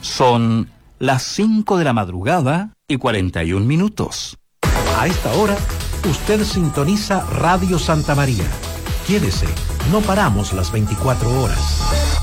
Son las 5 de la madrugada y 41 minutos. A esta hora, usted sintoniza Radio Santa María. Quédese, no paramos las 24 horas.